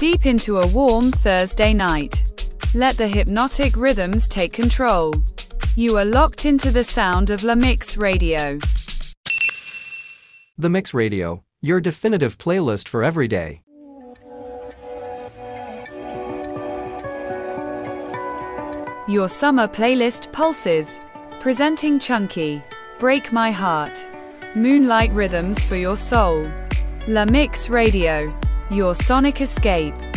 deep into a warm Thursday night. Let the hypnotic rhythms take control. You are locked into the sound of La Mix Radio. The Mix Radio, your definitive playlist for every day. Your summer playlist pulses, presenting chunky, Break My Heart, moonlight rhythms for your soul. La Mix Radio, your sonic escape.